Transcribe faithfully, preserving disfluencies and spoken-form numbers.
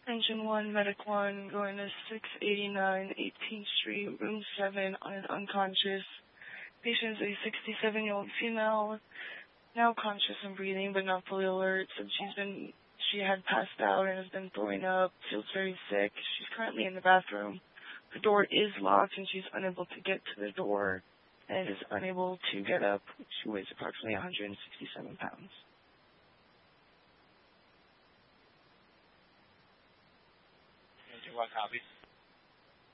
Engine one, Medic one, going to six eighty-nine eighteenth Street, room seven, un unconscious. Patient is a sixty-seven-year-old female, now conscious and breathing, but not fully alert. Said she's been, she had passed out and has been throwing up, feels very sick. She's currently in the bathroom. The door is locked and she's unable to get to the door and is unable to get up. She weighs approximately one hundred sixty-seven pounds. What copy?